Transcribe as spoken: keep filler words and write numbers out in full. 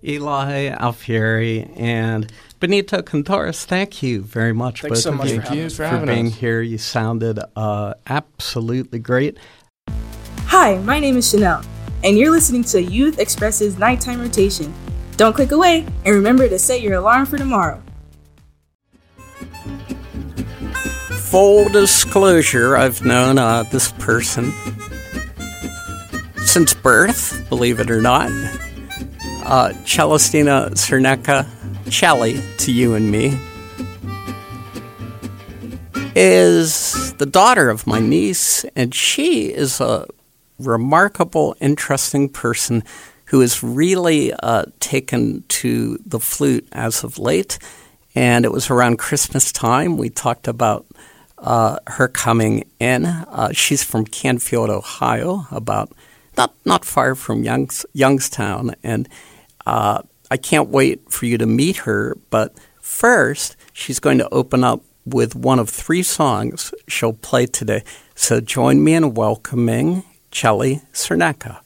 Eli Alfieri and Benito Cantoris, thank you very much. Thanks both so of much you for, having for, us. for being us. here. You sounded uh, absolutely great. Hi, my name is Chanel, and you're listening to Youth Express's Nighttime Rotation. Don't click away, and remember to set your alarm for tomorrow. Full disclosure, I've known uh, this person since birth, believe it or not. Uh, Celestina Cernecca, Chelly to you and me, is the daughter of my niece, and she is a remarkable, interesting person who has really uh, taken to the flute as of late. And it was around Christmas time we talked about uh, her coming in. Uh, she's from Canfield, Ohio, about not not far from Youngs, Youngstown, and uh, I can't wait for you to meet her. But first, she's going to open up with one of three songs she'll play today. So join me in welcoming Chelly Cernecca.